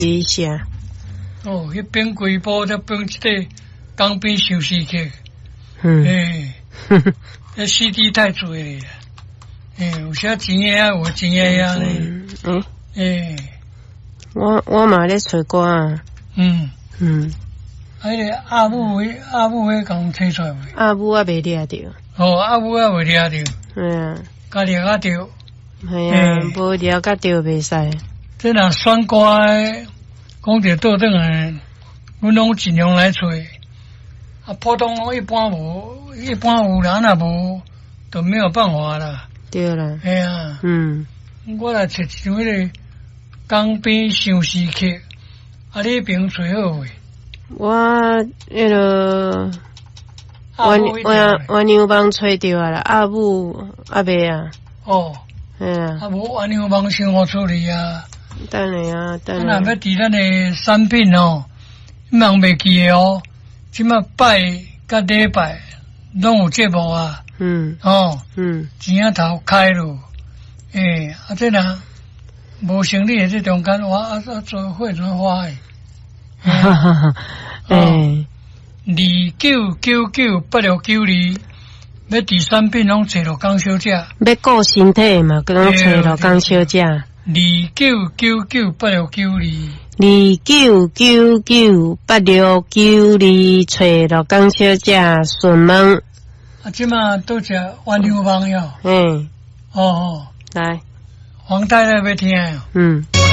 一下。 哦，迄边规步才变一个江边休息区。那 CD 太多了。有些钱啊，有钱啊呢。 我嘛咧找歌啊。 迄个阿母迄共摕出来未？ 阿母啊未掠着。 阿母啊未掠着。家掠啊着。 无掠甲着袂使。 这若选歌诶，讲着倒转来，阮拢尽量来找。普通一般无，一般有人若无，就没有办法啦。 对啦。 我来找像迄个江边相思曲，你迄边找好未？ 我迄个鸳鸯帮吹着啊啦，阿母阿伯啊。无鸳鸯帮先好处理啊。 等下啊，等下。若要伫咱的产品哦，人袂记诶哦。即马拜甲礼拜拢有节目啊。钱仔头开咯。这若无成立这中间做会怎花诶？29998692，要第三品拢找到江小姐。 要顾身体嘛，拢找到江小姐。 29998692，29998692， 找到江小姐询问。 即马都食鸳鸯帮哟。 来， 黄太太要听哟。